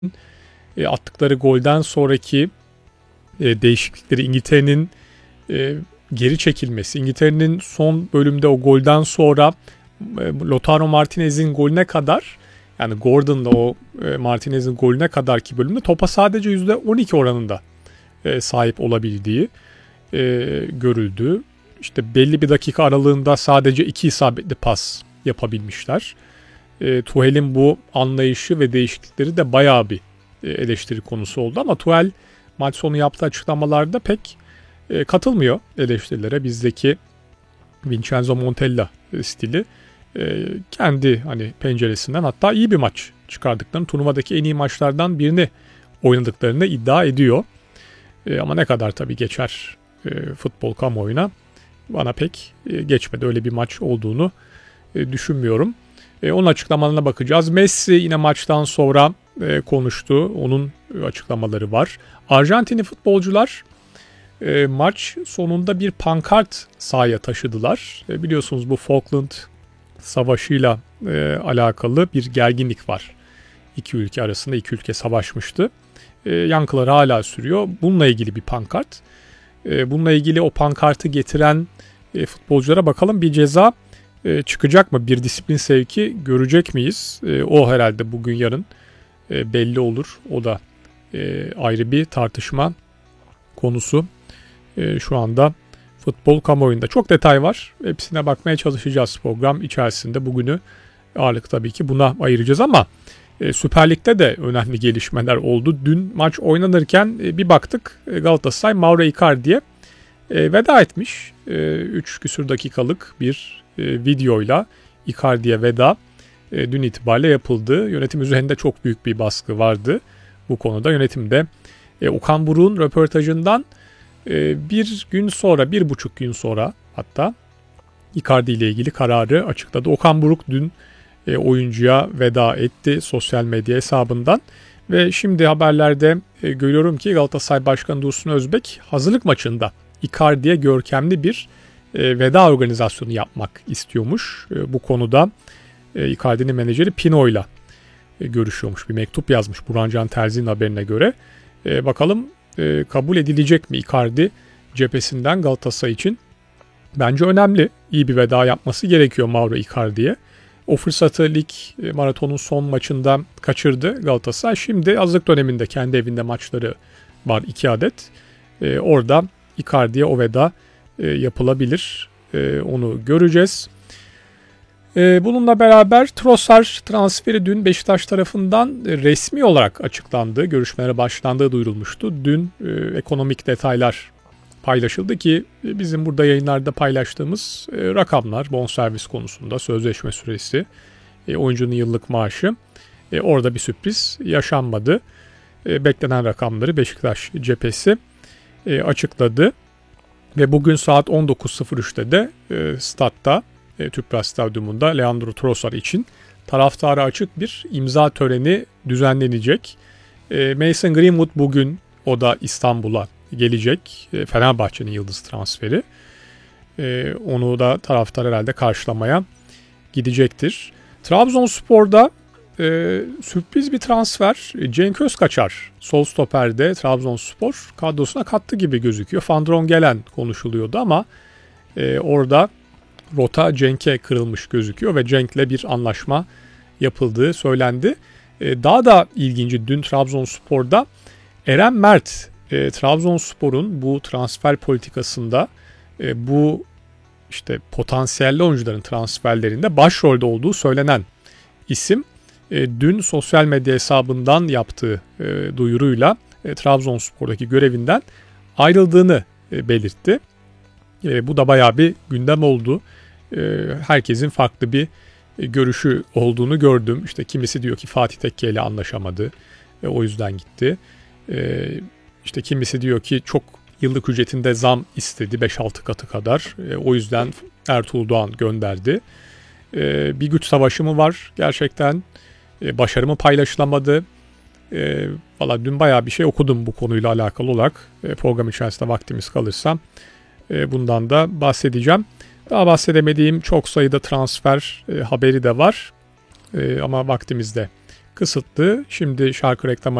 attıkları golden sonraki değişiklikleri, İngiltere'nin geri çekilmesi, İngiltere'nin son bölümde o golden sonra Lautaro Martinez'in golüne kadar, yani Gordon'la o Martinez'in golüne kadarki bölümde topa sadece %12 oranında sahip olabildiği görüldü. İşte belli bir dakika aralığında sadece 2 isabetli pas yapabilmişler. Tuchel'in bu anlayışı ve değişiklikleri de bayağı bir eleştiri konusu oldu ama Tuchel maç sonu yaptığı açıklamalarda pek katılmıyor eleştirilere. Bizdeki Vincenzo Montella stili kendi hani penceresinden hatta iyi bir maç çıkardıklarını, turnuvadaki en iyi maçlardan birini oynadıklarını iddia ediyor. Ama ne kadar tabii geçer futbol kamuoyuna bana pek geçmedi. Öyle bir maç olduğunu düşünmüyorum. Onun açıklamalarına bakacağız. Messi yine maçtan sonra konuştu. Onun açıklamaları var. Arjantinli futbolcular maç sonunda bir pankart sahaya taşıdılar. Biliyorsunuz bu Falkland Savaşı'yla alakalı bir gerginlik var. İki ülke arasında, iki ülke savaşmıştı. Yankıları hala sürüyor. Bununla ilgili bir pankart. Bununla ilgili o pankartı getiren futbolculara bakalım bir ceza çıkacak mı? Bir disiplin sevki görecek miyiz? O herhalde bugün yarın belli olur. O da ayrı bir tartışma konusu. Şu anda futbol kamuoyunda çok detay var. Hepsine bakmaya çalışacağız program içerisinde. Bugünü ağırlık tabii ki buna ayıracağız ama Süper Lig'de de önemli gelişmeler oldu. Dün maç oynanırken bir baktık Galatasaray Mauro Icardi'ye veda etmiş. 3 küsur dakikalık bir videoyla Icardi'ye veda dün itibariyle yapıldı. Yönetim üzerinde çok büyük bir baskı vardı bu konuda. Yönetimde Okan Buruk'un röportajından bir gün sonra, 1,5 gün sonra hatta Icardi ile ilgili kararı açıkladı. Okan Buruk dün oyuncuya veda etti sosyal medya hesabından ve şimdi haberlerde görüyorum ki Galatasaray Başkanı Dursun Özbek hazırlık maçında Icardi'ye görkemli bir veda organizasyonu yapmak istiyormuş. Bu konuda Icardi'nin menajeri Pino ile görüşüyormuş. Bir mektup yazmış Burhan Can Terzi'nin haberine göre. Bakalım kabul edilecek mi Icardi cephesinden Galatasaray için? Bence önemli. İyi bir veda yapması gerekiyor Mauro Icardi'ye. O fırsatı lig maratonun son maçında kaçırdı Galatasaray. Şimdi hazırlık döneminde kendi evinde maçları var 2 adet. Orada Icardi'ye o veda yapılabilir. Onu göreceğiz. Bununla beraber Trossard transferi dün Beşiktaş tarafından resmi olarak açıklandı. Görüşmelere başlandığı duyurulmuştu. Dün ekonomik detaylar paylaşıldı ki bizim burada yayınlarda paylaştığımız rakamlar bonservis konusunda sözleşme süresi, oyuncunun yıllık maaşı orada bir sürpriz yaşanmadı. Beklenen rakamları Beşiktaş cephesi açıkladı ve bugün saat 19.03'te de statta Tüpraş Stadyumunda Leandro Trossard için taraftara açık bir imza töreni düzenlenecek. Mason Greenwood bugün o da İstanbul'a gelecek. Fenerbahçe'nin yıldız transferi. Onu da taraftar herhalde karşılamaya gidecektir. Trabzonspor'da sürpriz bir transfer. Cenk Özkaçar sol stoperde Trabzonspor kadrosuna kattı gibi gözüküyor. Van Drongelen konuşuluyordu ama orada rota Cenk'e kırılmış gözüküyor ve Cenk'le bir anlaşma yapıldığı söylendi. Daha da ilginci dün Trabzonspor'da Eren Mert Trabzonspor'un bu transfer politikasında bu işte potansiyelli oyuncuların transferlerinde başrolde olduğu söylenen isim dün sosyal medya hesabından yaptığı duyuruyla Trabzonspor'daki görevinden ayrıldığını belirtti. Bu da bayağı bir gündem oldu. Herkesin farklı bir görüşü olduğunu gördüm. İşte kimisi diyor ki Fatih Tekke ile anlaşamadı. O yüzden gitti. İşte kimisi diyor ki çok yıllık ücretinde zam istedi 5-6 katı kadar. O yüzden Ertuğrul Doğan gönderdi. Bir güç savaşı mı var gerçekten? Başarı mı paylaşılamadı? Valla dün bayağı bir şey okudum bu konuyla alakalı olarak. Program içerisinde vaktimiz kalırsa bundan da bahsedeceğim. Daha bahsedemediğim çok sayıda transfer haberi de var. Ama vaktimiz de kısıtlı. Şimdi şarkı reklamı